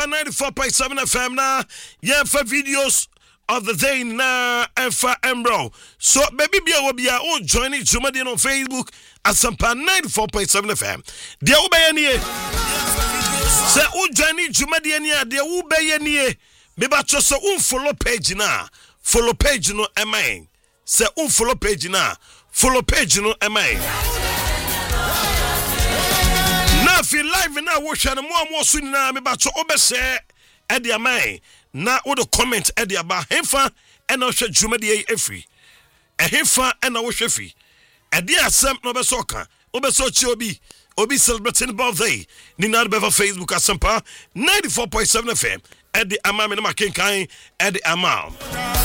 94.7 FM na yeah for videos of the day na Efa Embro. So baby bia wobia o join it on Facebook Asampa 94.7 FM. Dia wo be nie. Se o join it jumadi nie dia wo be nie. Me ba cho so follow page na. Follow page no emain. Se follow page na. Follow page no emain. Na fi live na wo hwe no mo so nyina me ba cho obese e dia man na wo do comment e dia ba hefa e na hwe dwumade e afri e hefa e na wo hwe fi e dia asem no be so ka obeso chi obi celebrating birthday ni na be Facebook Asampa 94.7 FM e di amame na makenkan e di amam